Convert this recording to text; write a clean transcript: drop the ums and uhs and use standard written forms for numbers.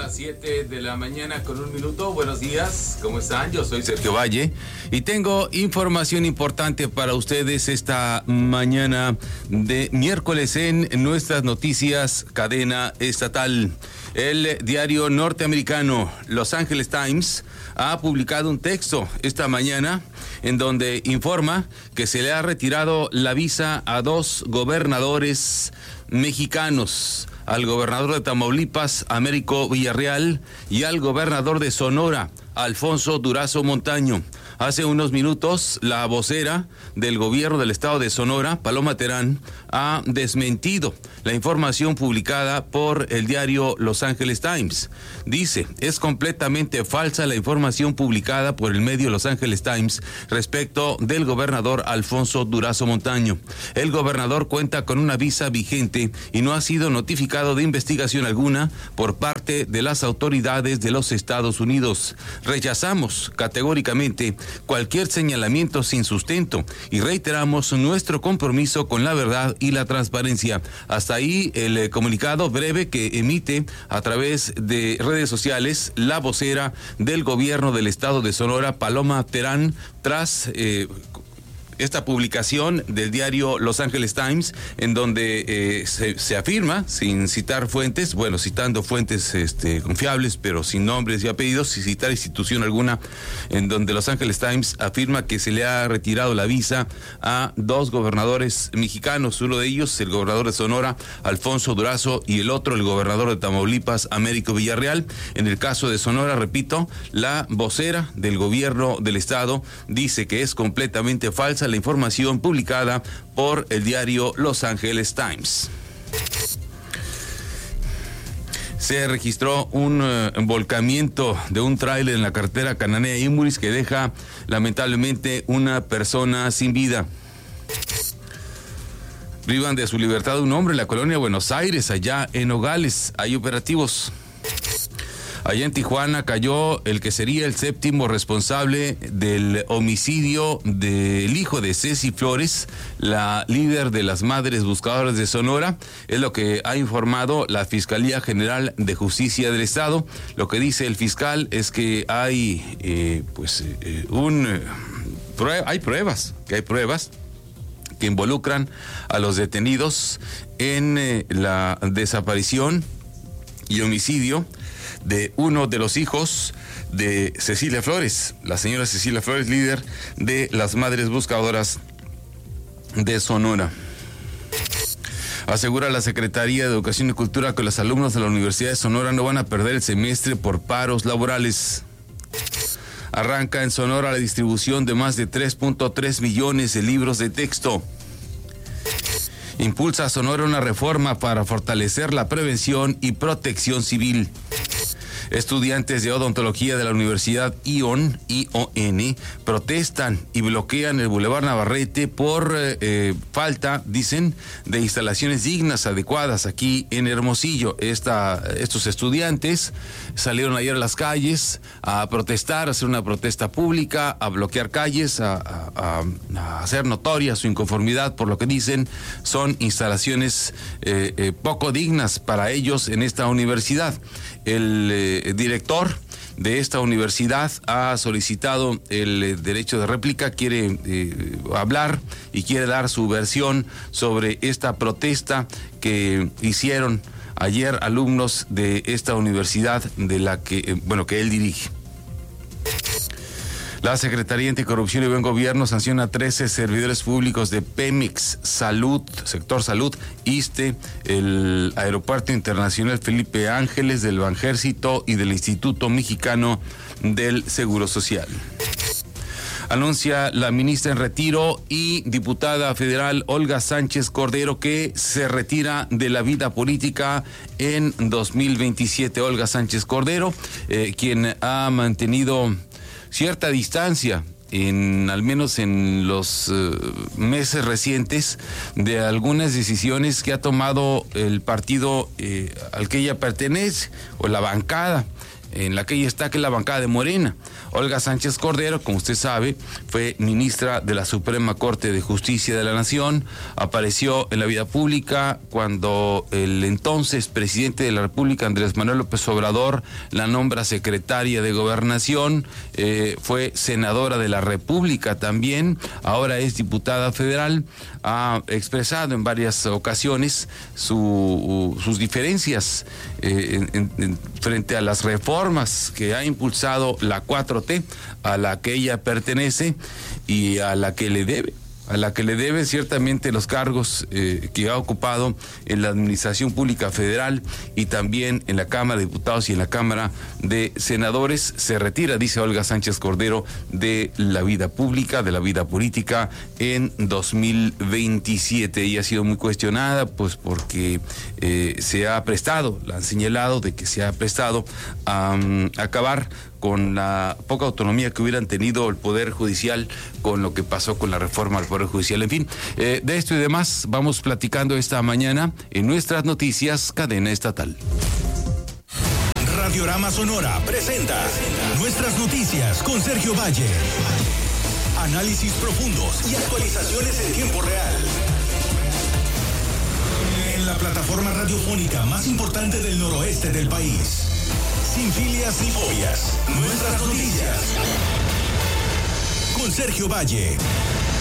las 7 de la mañana con 1 minuto. Buenos días, ¿cómo están? Yo soy Sergio Valle y tengo información importante para ustedes esta mañana de miércoles en nuestras noticias cadena estatal. El diario norteamericano Los Angeles Times ha publicado un texto esta mañana en donde informa que se le ha retirado la visa a 2 gobernadores mexicanos, al gobernador de Tamaulipas, Américo Villarreal, y al gobernador de Sonora, Alfonso Durazo Montaño. Hace unos minutos, la vocera del gobierno del estado de Sonora, Paloma Terán, ha desmentido la información publicada por el diario Los Angeles Times. Dice, es completamente falsa la información publicada por el medio Los Angeles Times respecto del gobernador Alfonso Durazo Montaño. El gobernador cuenta con una visa vigente y no ha sido notificado de investigación alguna por parte de las autoridades de los Estados Unidos. Rechazamos categóricamente cualquier señalamiento sin sustento y reiteramos nuestro compromiso con la verdad y la transparencia. Hasta ahí el comunicado breve que emite a través de redes sociales la vocera del gobierno del estado de Sonora, Paloma Terán, tras esta publicación del diario Los Angeles Times, en donde se afirma, sin citar fuentes, bueno, citando fuentes confiables, pero sin nombres y apellidos, sin citar institución alguna, en donde Los Angeles Times afirma que se le ha retirado la visa a 2 gobernadores mexicanos, uno de ellos el gobernador de Sonora, Alfonso Durazo, y el otro el gobernador de Tamaulipas, Américo Villarreal. En el caso de Sonora, repito, la vocera del gobierno del estado dice que es completamente falsa la información publicada por el diario Los Angeles Times. Se registró un volcamiento de un tráiler en la carretera Cananea-Imuris que deja lamentablemente una persona sin vida. Privan de su libertad un hombre en la colonia Buenos Aires, allá en Nogales. Hay operativos. Allá en Tijuana cayó el que sería el 7º responsable del homicidio del hijo de Ceci Flores, la líder de las Madres Buscadoras de Sonora. Es lo que ha informado la Fiscalía General de Justicia del Estado. Lo que dice el fiscal es que hay hay pruebas que involucran a los detenidos en la desaparición y homicidio de uno de los hijos de Cecilia Flores, la señora Cecilia Flores, líder de las Madres Buscadoras de Sonora. Asegura la Secretaría de Educación y Cultura que los alumnos de la Universidad de Sonora no van a perder el semestre por paros laborales. Arranca en Sonora la distribución de más de 3.3 millones de libros de texto. Impulsa a Sonora una reforma para fortalecer la prevención y protección civil. Estudiantes de odontología de la Universidad ION protestan y bloquean el Boulevard Navarrete por falta, dicen, de instalaciones dignas, adecuadas aquí en Hermosillo. Estos estudiantes salieron ayer a las calles a protestar, a hacer una protesta pública, a bloquear calles, a hacer notoria su inconformidad por lo que dicen son instalaciones poco dignas para ellos en esta universidad. El director de esta universidad ha solicitado el derecho de réplica, quiere hablar y quiere dar su versión sobre esta protesta que hicieron ayer alumnos de esta universidad de la que él dirige. La Secretaría Anticorrupción y Buen Gobierno sanciona a 13 servidores públicos de Pemex, Salud, Sector Salud, ISSSTE, el Aeropuerto Internacional Felipe Ángeles, del Banjército y del Instituto Mexicano del Seguro Social. Anuncia la ministra en retiro y diputada federal Olga Sánchez Cordero que se retira de la vida política en 2027. Olga Sánchez Cordero, quien ha mantenido cierta distancia, al menos en los meses recientes, de algunas decisiones que ha tomado el partido al que ella pertenece, o la bancada en la que ella está, que es la bancada de Morena. Olga Sánchez Cordero, como usted sabe, fue ministra de la Suprema Corte de Justicia de la Nación, apareció en la vida pública cuando el entonces presidente de la República, Andrés Manuel López Obrador, la nombra secretaria de Gobernación, fue senadora de la República también, ahora es diputada federal, ha expresado en varias ocasiones sus diferencias frente a las reformas que ha impulsado la 4T, a la que ella pertenece y a la que le debe ciertamente los cargos que ha ocupado en la Administración Pública Federal y también en la Cámara de Diputados y en la Cámara de Senadores. Se retira, dice Olga Sánchez Cordero, de la vida pública, de la vida política en 2027. Ella ha sido muy cuestionada, pues porque se ha prestado, la han señalado de que se ha prestado a acabar con la poca autonomía que hubieran tenido el Poder Judicial con lo que pasó con la reforma al Poder Judicial. En fin, de esto y demás vamos platicando esta mañana en nuestras noticias Cadena Estatal. Radiorama Sonora presenta Nuestras Noticias con Sergio Valle. Análisis profundos y actualizaciones en tiempo real. En la plataforma radiofónica más importante del noroeste del país. Sin filias ni fobias. Nuestras Noticias. Con Sergio Valle.